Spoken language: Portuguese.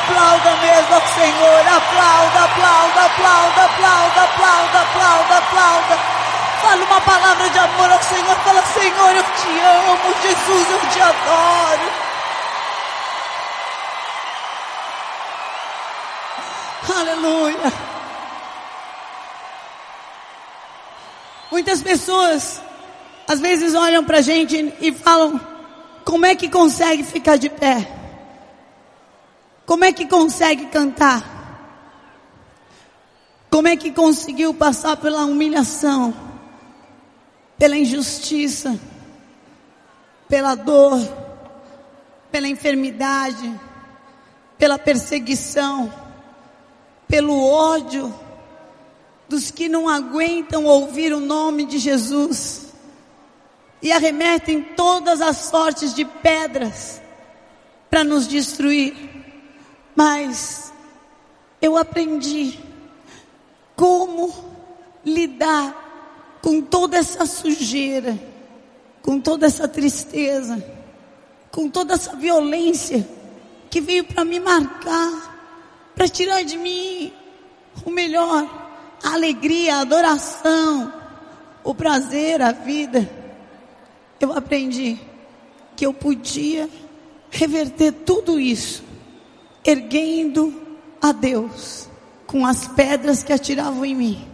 aplauda mesmo ao Senhor, aplauda, aplauda, aplauda, aplauda, aplauda, aplauda, aplauda. Fala uma palavra de amor ao Senhor, fala: Senhor, eu te amo, Jesus, eu te adoro. Aleluia. Muitas pessoas às vezes olham pra gente e falam: como é que consegue ficar de pé? Como é que consegue cantar? Como é que conseguiu passar pela humilhação, pela injustiça, pela dor, pela enfermidade, pela perseguição, pelo ódio dos que não aguentam ouvir o nome de Jesus e arremetem todas as sortes de pedras para nos destruir. Mas eu aprendi como lidar com toda essa sujeira, com toda essa tristeza, com toda essa violência que veio para me marcar, para tirar de mim o melhor, a alegria, a adoração, o prazer, a vida. Eu aprendi que eu podia reverter tudo isso erguendo a Deus com as pedras que atiravam em mim.